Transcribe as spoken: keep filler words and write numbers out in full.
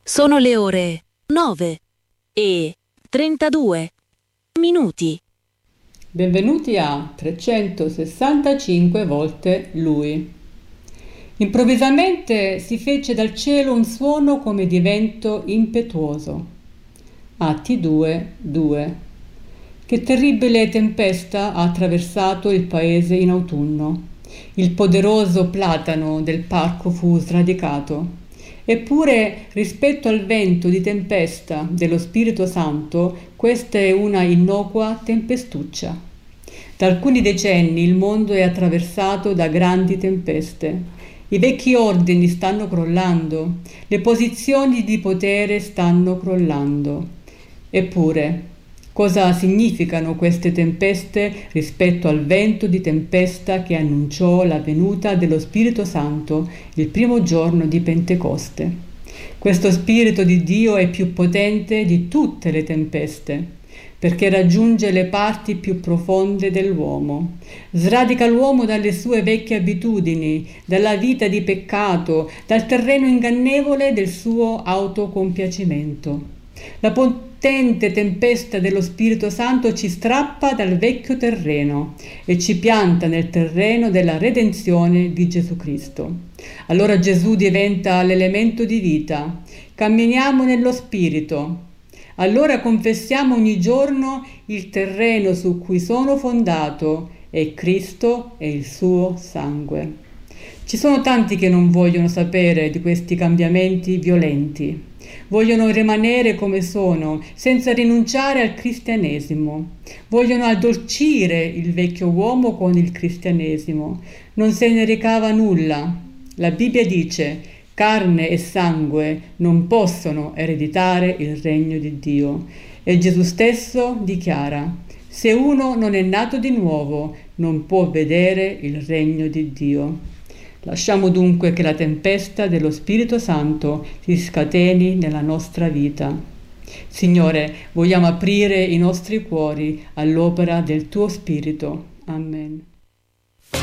Sono le ore nove e trentadue minuti. Benvenuti a trecentosessantacinque volte Lui. Improvvisamente si fece dal cielo un suono come di vento impetuoso. Atti due, due. Che terribile tempesta ha attraversato il paese in autunno. Il poderoso platano del parco fu sradicato. Eppure, rispetto al vento di tempesta dello Spirito Santo, questa è una innocua tempestuccia. Da alcuni decenni il mondo è attraversato da grandi tempeste. I vecchi ordini stanno crollando, le posizioni di potere stanno crollando. Eppure, cosa significano queste tempeste rispetto al vento di tempesta che annunciò la venuta dello Spirito Santo il primo giorno di Pentecoste? Questo Spirito di Dio è più potente di tutte le tempeste, perché raggiunge le parti più profonde dell'uomo, sradica l'uomo dalle sue vecchie abitudini, dalla vita di peccato, dal terreno ingannevole del suo autocompiacimento. La potente tempesta dello Spirito Santo ci strappa dal vecchio terreno e ci pianta nel terreno della redenzione di Gesù Cristo. Allora Gesù diventa l'elemento di vita. Camminiamo nello Spirito. Allora confessiamo ogni giorno il terreno su cui sono fondato è Cristo e il suo sangue. Ci sono tanti che non vogliono sapere di questi cambiamenti violenti. Vogliono rimanere come sono, senza rinunciare al cristianesimo. Vogliono addolcire il vecchio uomo con il cristianesimo. Non se ne ricava nulla. La Bibbia dice: carne e sangue non possono ereditare il regno di Dio. E Gesù stesso dichiara: se uno non è nato di nuovo, non può vedere il regno di Dio. Lasciamo dunque che la tempesta dello Spirito Santo si scateni nella nostra vita. Signore, vogliamo aprire i nostri cuori all'opera del tuo Spirito. Amen.